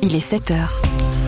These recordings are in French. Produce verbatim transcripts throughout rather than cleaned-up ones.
Il est sept heures.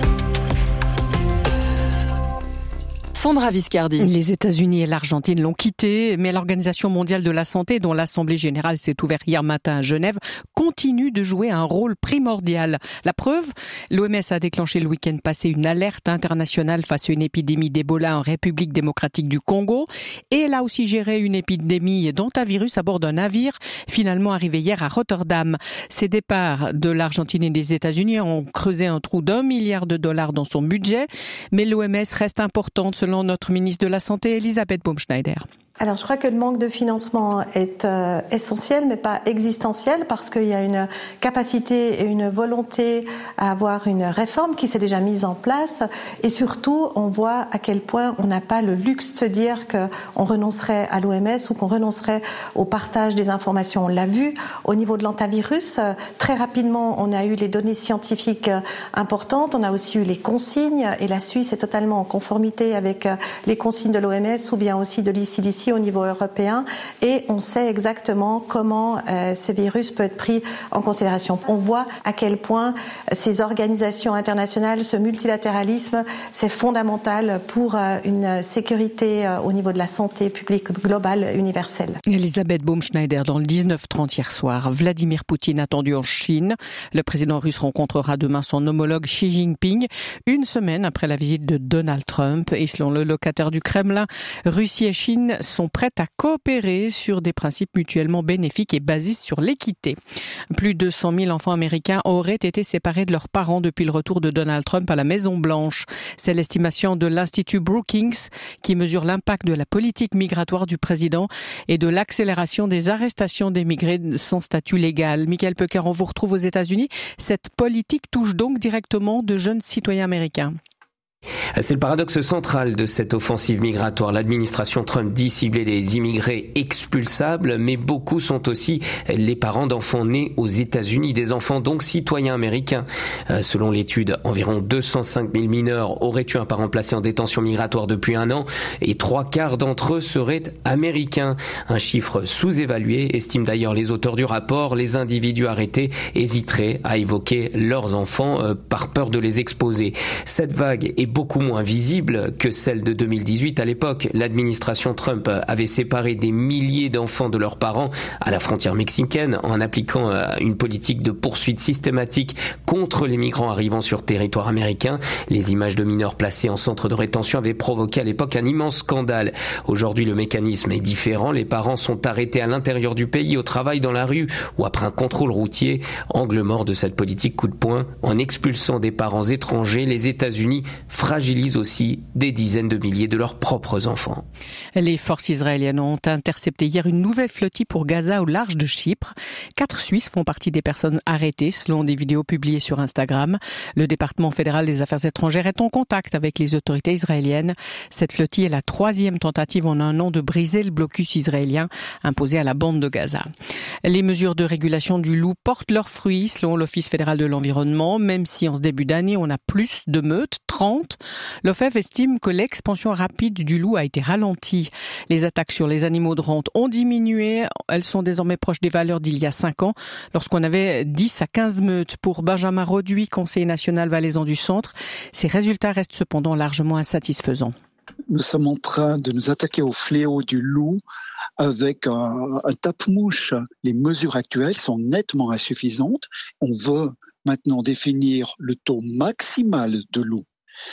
Sandra Viscardi. Les États-Unis et l'Argentine l'ont quitté, mais l'Organisation mondiale de la santé, dont l'Assemblée générale s'est ouverte hier matin à Genève, continue de jouer un rôle primordial. La preuve, l'O M S a déclenché le week-end passé une alerte internationale face à une épidémie d'Ebola en République démocratique du Congo, et elle a aussi géré une épidémie d'hantavirus à bord d'un navire, finalement arrivé hier à Rotterdam. Ces départs de l'Argentine et des États-Unis ont creusé un trou d'un milliard de dollars dans son budget, mais l'O M S reste importante selon notre ministre de la Santé, Elisabeth Baumschneider. Alors je crois que le manque de financement est euh, essentiel mais pas existentiel parce qu'il y a une capacité et une volonté à avoir une réforme qui s'est déjà mise en place et surtout on voit à quel point on n'a pas le luxe de se dire qu'on renoncerait à l'O M S ou qu'on renoncerait au partage des informations. On l'a vu au niveau de l'hantavirus, euh, très rapidement on a eu les données scientifiques euh, importantes, on a aussi eu les consignes et la Suisse est totalement en conformité avec euh, les consignes de l'O M S ou bien aussi de l'I C D C au niveau européen et on sait exactement comment euh, ce virus peut être pris en considération. On voit à quel point ces organisations internationales, ce multilatéralisme, c'est fondamental pour euh, une sécurité euh, au niveau de la santé publique globale universelle. Elisabeth Baumschneider dans le dix-neuf trente hier soir. Vladimir Poutine attendu en Chine. Le président russe rencontrera demain son homologue Xi Jinping, une semaine après la visite de Donald Trump. Et selon le locataire du Kremlin, Russie et Chine sont prêtes à coopérer sur des principes mutuellement bénéfiques et basés sur l'équité. Plus de cent mille enfants américains auraient été séparés de leurs parents depuis le retour de Donald Trump à la Maison-Blanche. C'est l'estimation de l'Institut Brookings qui mesure l'impact de la politique migratoire du président et de l'accélération des arrestations d'émigrés sans statut légal. Michael Pecker, on vous retrouve aux États-Unis. Cette politique touche donc directement de jeunes citoyens américains. C'est le paradoxe central de cette offensive migratoire. L'administration Trump dit cibler les immigrés expulsables, mais beaucoup sont aussi les parents d'enfants nés aux États-Unis, des enfants donc citoyens américains. Selon l'étude, environ deux cent cinq mille mineurs auraient eu un parent placé en détention migratoire depuis un an et trois quarts d'entre eux seraient américains. Un chiffre sous-évalué, estiment d'ailleurs les auteurs du rapport. Les individus arrêtés hésiteraient à évoquer leurs enfants par peur de les exposer. Cette vague est beaucoup moins visible que celle de deux mille dix-huit. À l'époque, l'administration Trump avait séparé des milliers d'enfants de leurs parents à la frontière mexicaine en appliquant une politique de poursuite systématique contre les migrants arrivant sur territoire américain. Les images de mineurs placés en centre de rétention avaient provoqué à l'époque un immense scandale. Aujourd'hui, le mécanisme est différent. Les parents sont arrêtés à l'intérieur du pays, au travail, dans la rue ou après un contrôle routier. Angle mort de cette politique coup de poing. En expulsant des parents étrangers, les États-Unis fragilisent aussi des dizaines de milliers de leurs propres enfants. Les forces israéliennes ont intercepté hier une nouvelle flottille pour Gaza au large de Chypre. Quatre Suisses font partie des personnes arrêtées selon des vidéos publiées sur Instagram. Le département fédéral des affaires étrangères est en contact avec les autorités israéliennes. Cette flottille est la troisième tentative en un an de briser le blocus israélien imposé à la bande de Gaza. Les mesures de régulation du loup portent leurs fruits selon l'Office fédéral de l'environnement, même si en ce début d'année on a plus de meutes, trente. L'O F F estime que l'expansion rapide du loup a été ralentie. Les attaques sur les animaux de rente ont diminué. Elles sont désormais proches des valeurs d'il y a cinq ans, lorsqu'on avait dix à quinze meutes. Pour Benjamin Roduit, conseiller national valaisan du Centre, ces résultats restent cependant largement insatisfaisants. Nous sommes en train de nous attaquer au fléau du loup avec un, un tape-mouche. Les mesures actuelles sont nettement insuffisantes. On veut maintenant définir le taux maximal de loup.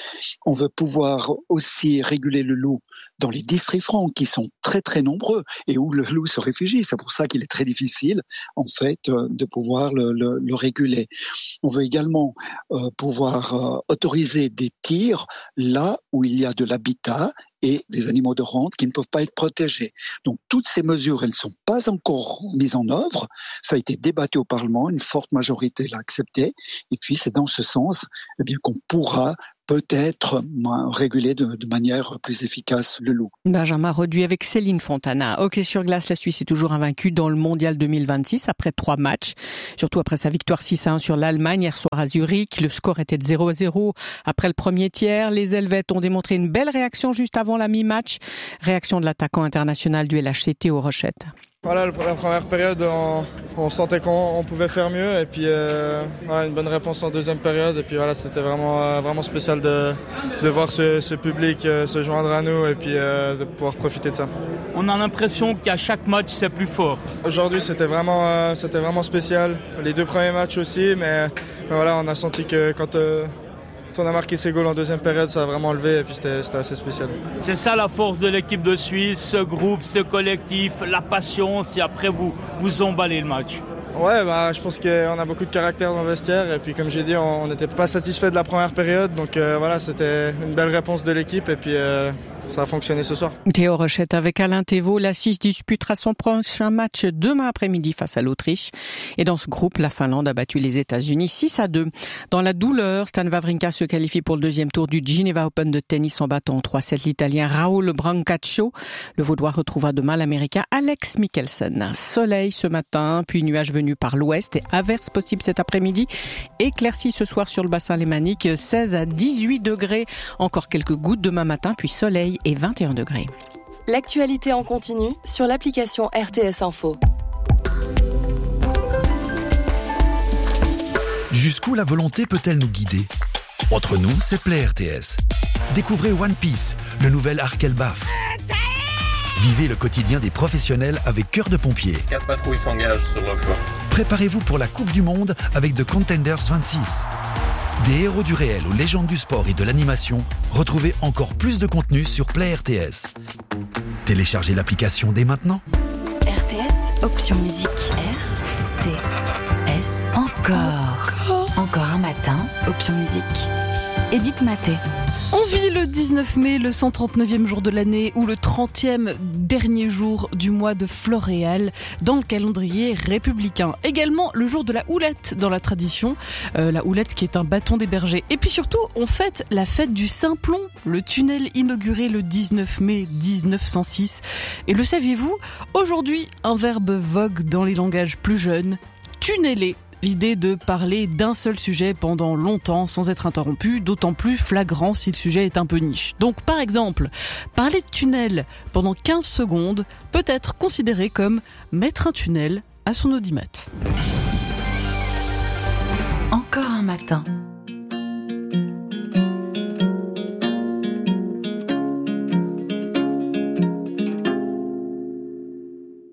On veut pouvoir aussi réguler le loup dans les districts francs qui sont très très nombreux et où le loup se réfugie. C'est pour ça qu'il est très difficile en fait de pouvoir le, le, le réguler. On veut également euh, pouvoir euh, autoriser des tirs là où il y a de l'habitat et des animaux de rente qui ne peuvent pas être protégés. Donc toutes ces mesures, elles ne sont pas encore mises en œuvre. Ça a été débattu au Parlement, une forte majorité l'a accepté. Et puis c'est dans ce sens eh bien, qu'on pourra peut-être réguler de, de manière plus efficace le loup. Benjamin Roduit avec Céline Fontana. Hockey sur glace, la Suisse est toujours invaincue dans le mondial deux mille vingt-six après trois matchs. Surtout après sa victoire six à un sur l'Allemagne hier soir à Zurich. Le score était de zéro à zéro après le premier tiers. Les Helvètes ont démontré une belle réaction juste avant la mi-match. Réaction de l'attaquant international du L H C T aux Rochettes. Voilà, la première période, on, on sentait qu'on on pouvait faire mieux et puis euh, voilà, une bonne réponse en deuxième période et puis voilà, c'était vraiment euh, vraiment spécial de de voir ce, ce public euh, se joindre à nous et puis euh, de pouvoir profiter de ça. On a l'impression qu'à chaque match c'est plus fort. Aujourd'hui, c'était vraiment euh, c'était vraiment spécial. Les deux premiers matchs aussi, mais, mais voilà, on a senti que quand euh, on a marqué ses goals en deuxième période, ça a vraiment levé et puis c'était, c'était assez spécial. C'est ça la force de l'équipe de Suisse, ce groupe, ce collectif, la patience et après vous, vous emballez le match. Ouais, bah, je pense qu'on a beaucoup de caractère dans le vestiaire et puis comme j'ai dit, on n'était pas satisfait de la première période, donc euh, voilà, c'était une belle réponse de l'équipe et puis euh, ça a fonctionné ce soir. Théo Rochette avec Alain Thévault. La Suisse disputera son prochain match demain après-midi face à l'Autriche. Et dans ce groupe, la Finlande a battu les États-Unis six à deux. Dans la douleur, Stan Wawrinka se qualifie pour le deuxième tour du Geneva Open de tennis en battant en trois sept l'Italien Raoul Brancaccio. Le Vaudois retrouvera demain l'Américain Alex Michelsen. Soleil ce matin, puis nuages venus par l'ouest et averses possibles cet après-midi. Éclaircies ce soir sur le bassin lémanique, seize à dix-huit degrés. Encore quelques gouttes demain matin, puis soleil et vingt et un degrés. L'actualité en continu sur l'application R T S Info. Jusqu'où la volonté peut-elle nous guider ? Entre nous, c'est Play R T S. Découvrez One Piece, le nouvel arc Elbaf. Vivez le quotidien des professionnels avec Cœur de Pompier. Quatre patrouilles s'engagent sur le flanc. Préparez-vous pour la Coupe du Monde avec The Contenders vingt-six. Des héros du réel aux légendes du sport et de l'animation, retrouvez encore plus de contenu sur Play R T S. Téléchargez l'application dès maintenant. R T S, option musique. R T S. Encore. Encore. Encore un matin, option musique. Edith Maté. On vit le dix-neuf mai, le cent trente-neuvième jour de l'année ou le trentième dernier jour du mois de Floréal dans le calendrier républicain. Également le jour de la houlette dans la tradition, euh, la houlette qui est un bâton des bergers. Et puis surtout, on fête la fête du Simplon, le tunnel inauguré le dix-neuf mai dix-neuf cent six. Et le saviez-vous ? Aujourd'hui, un verbe vogue dans les langages plus jeunes, tunneler. L'idée de parler d'un seul sujet pendant longtemps sans être interrompu, d'autant plus flagrant si le sujet est un peu niche. Donc par exemple, parler de tunnel pendant quinze secondes peut être considéré comme mettre un tunnel à son audimat. Encore un matin.